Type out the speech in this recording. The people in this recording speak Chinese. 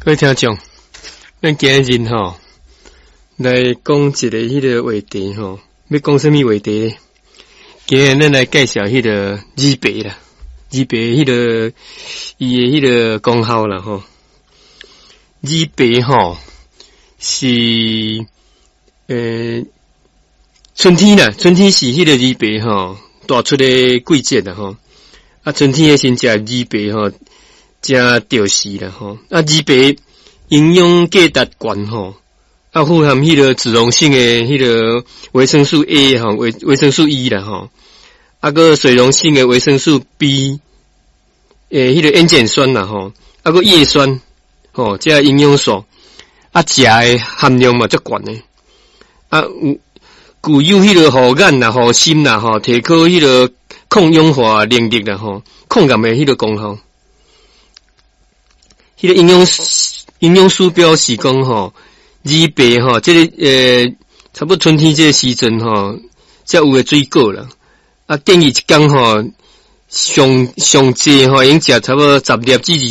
各位听众，咱今日吼来讲一个迄个话题吼，要讲什么话题呢？今日咱来介绍迄个字白啦，字白迄个伊的迄个功效啦吼。字白吼是春天啦，春天是迄个字白吼大出的季节啦吼。啊，春天诶先食字白吼。真着是啦吼，啊，字白营养价值悬吼，啊，富含迄个脂溶性诶迄个维生素 A 吼，维生素 E 啦吼，啊个水溶性诶维生素 B， 迄个烟碱酸啦吼，啊个叶酸吼，这营养素，啊食诶含量嘛足悬诶，啊具有迄个护眼啦、护心啦吼，提高迄个抗氧化能力啦吼，抗癌诶迄个功效。迄个营养师表示讲吼，字白吼，这个差不多春天这个时阵吼，才有诶水果啦。啊，建议一工吼，上济吼，用食差不多10粒至